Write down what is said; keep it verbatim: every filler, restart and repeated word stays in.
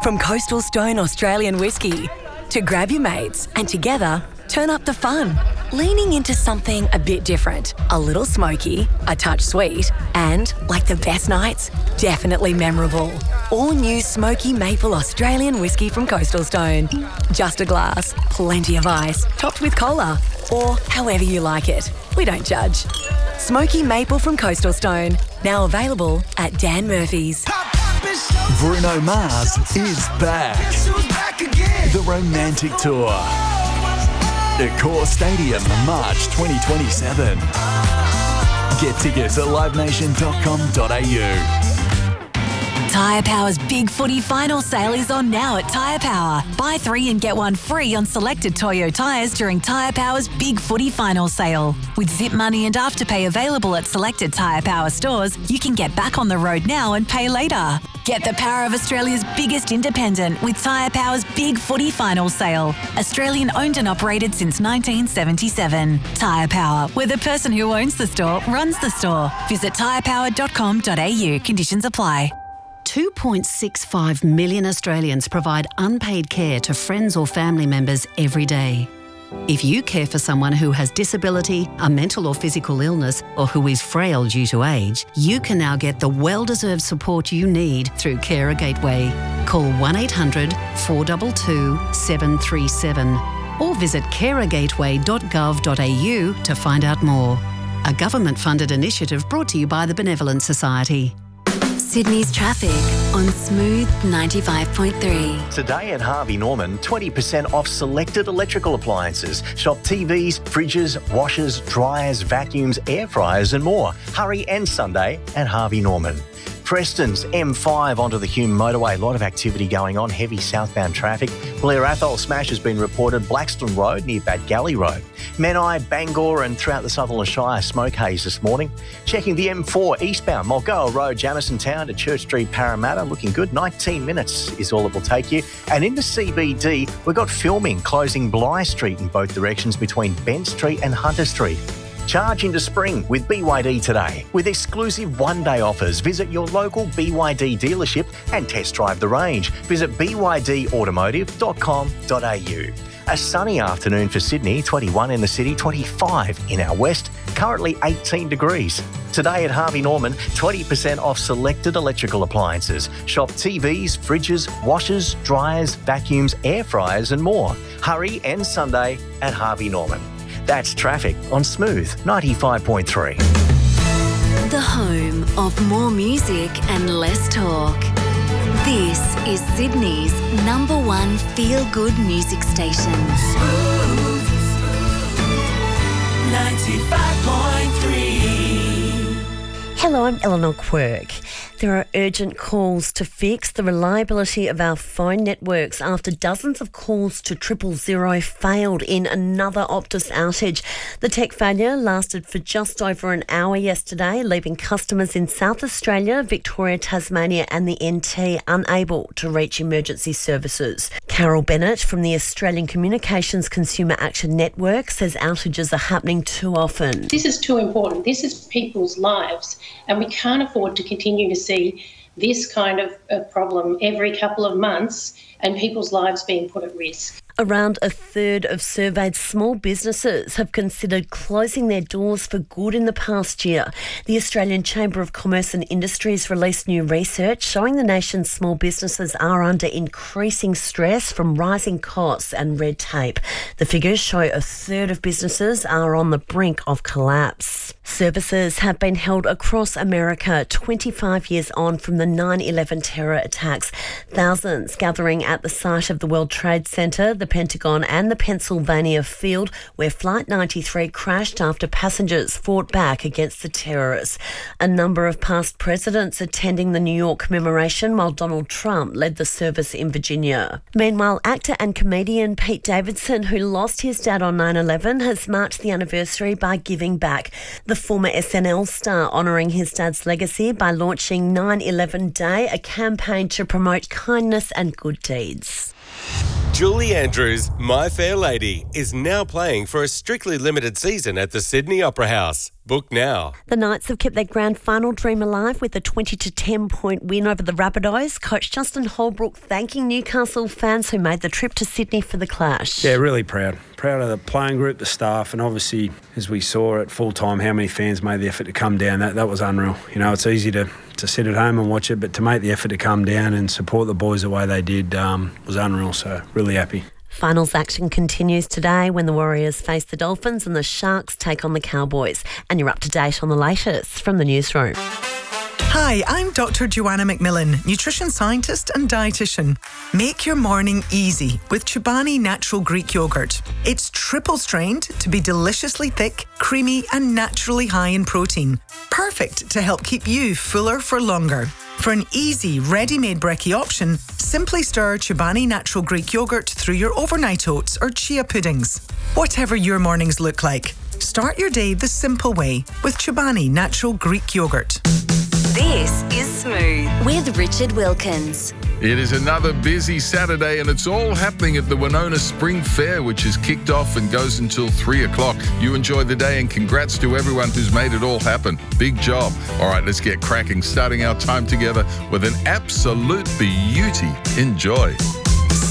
From Coastal Stone Australian whiskey to grab your mates and together turn up the fun. Leaning into something a bit different, a little smoky, a touch sweet, and, like the best nights, definitely memorable. All new Smoky Maple Australian whiskey from Coastal Stone. Just a glass, plenty of ice, topped with cola, or however you like it. We don't judge. Smoky Maple from Coastal Stone, now available at Dan Murphy's. Bruno Mars is back. The Romantic Tour. Accor Stadium, March twenty twenty-seven. Get tickets at live nation dot com dot a u. Tyre Power's Big Footy Final Sale is on now at Tyre Power. Buy three and get one free on selected Toyo tyres during Tyre Power's Big Footy Final Sale. With Zip Money and Afterpay available at selected Tyre Power stores, you can get back on the road now and pay later. Get the power of Australia's biggest independent with Tyre Power's Big Footy Final Sale. Australian owned and operated since nineteen seventy-seven. Tyre Power, where the person who owns the store runs the store. Visit tyre power dot com dot a u. Conditions apply. two point six five million Australians provide unpaid care to friends or family members every day. If you care for someone who has disability, a mental or physical illness, or who is frail due to age, you can now get the well-deserved support you need through Carer Gateway. Call one eight hundred four two two seven three seven or visit carer gateway dot gov dot a u to find out more. A government-funded initiative brought to you by the Benevolent Society. Sydney's traffic on Smooth ninety-five point three. Today at Harvey Norman, twenty percent off selected electrical appliances. Shop T Vs, fridges, washers, dryers, vacuums, air fryers and more. Hurry and Sunday at Harvey Norman. Preston's M five onto the Hume motorway. A lot of activity going on, heavy southbound traffic. Blair Athol smash has been reported Blackstone Road near Bad Galley Road. Menai, Bangor and throughout the Sutherland Shire, smoke haze this morning. Checking the M four eastbound, Mulgoa Road, Jamison Town to Church Street, Parramatta. Looking good. nineteen minutes is all it will take you. And in the C B D, we've got filming closing Bligh Street in both directions between Bent Street and Hunter Street. Charge into spring with B Y D today. With exclusive one-day offers, visit your local B Y D dealership and test drive the range. Visit b y d automotive dot com dot a u. A sunny afternoon for Sydney, twenty-one in the city, twenty-five in our west, currently eighteen degrees. Today at Harvey Norman, twenty percent off selected electrical appliances. Shop T Vs, fridges, washers, dryers, vacuums, air fryers and more. Hurry and Sunday at Harvey Norman. That's traffic on Smooth ninety-five point three. The home of more music and less talk. This is Sydney's number one feel-good music station. Smooth ninety-five point three. Hello, I'm Eleanor Quirk. There are urgent calls to fix the reliability of our phone networks after dozens of calls to triple zero failed in another Optus outage. The tech failure lasted for just over an hour yesterday, leaving customers in South Australia, Victoria, Tasmania and the N T unable to reach emergency services. Carol Bennett from the Australian Communications Consumer Action Network says outages are happening too often. This is too important. This is people's lives, and we can't afford to continue to see this kind of a problem every couple of months and people's lives being put at risk. Around a third of surveyed small businesses have considered closing their doors for good in the past year. The Australian Chamber of Commerce and Industries released new research showing the nation's small businesses are under increasing stress from rising costs and red tape. The figures show a third of businesses are on the brink of collapse. Services have been held across America twenty-five years on from the nine eleven terror attacks. Thousands gathering at the site of the World Trade Center, the Pentagon and the Pennsylvania field where Flight ninety-three crashed after passengers fought back against the terrorists. A number of past presidents attending the New York commemoration while Donald Trump led the service in Virginia. Meanwhile, actor and comedian Pete Davidson, who lost his dad on nine eleven, has marked the anniversary by giving back. The former S N L star honouring his dad's legacy by launching nine eleven Day, a campaign to promote kindness and good deeds. Julie Andrews, My Fair Lady, is now playing for a strictly limited season at the Sydney Opera House. Book now. The Knights have kept their grand final dream alive with a twenty to ten point win over the Rabbitohs. Coach Justin Holbrook thanking Newcastle fans who made the trip to Sydney for the clash. Yeah, really proud. Proud of the playing group, the staff, and obviously, as we saw at full time, how many fans made the effort to come down. That that was unreal. You know, it's easy to, to sit at home and watch it, but to make the effort to come down and support the boys the way they did um, was unreal. So, really happy. Finals action continues today when the Warriors face the Dolphins and the Sharks take on the Cowboys. And you're up to date on the latest from the newsroom. Hi, I'm Doctor Joanna McMillan, nutrition scientist and dietitian. Make your morning easy with Chobani Natural Greek Yogurt. It's triple strained to be deliciously thick, creamy and naturally high in protein. Perfect to help keep you fuller for longer. For an easy, ready-made brekkie option, simply stir Chobani Natural Greek Yogurt through your overnight oats or chia puddings. Whatever your mornings look like, start your day the simple way with Chobani Natural Greek Yogurt. This is Smooth with Richard Wilkins. It is another busy Saturday and it's all happening at the Winona Spring Fair, which is kicked off and goes until three o'clock. You enjoy the day and congrats to everyone who's made it all happen. Big job. All right, let's get cracking, starting our time together with an absolute beauty. Enjoy.